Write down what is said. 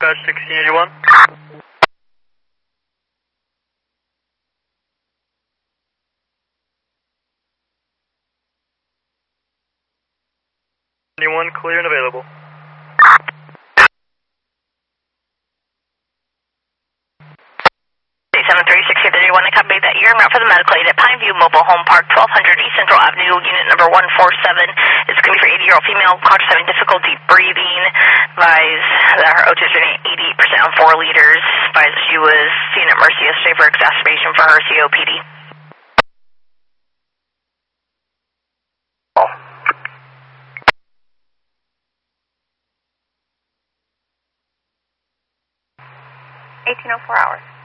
Dispatch 1681. Anyone clear and available? State 736-31, I copy that you're en route for the medical aid at Pineview Mobile Home Park, 1200 East Central Avenue, unit number 147. It's going to be for 80-year-old female, conscious, having difficulty breathing. Advise that her O2 is running 88% on 4 liters. Advise she was seen at Mercy yesterday for exacerbation for her COPD. Oh. 1804 hours.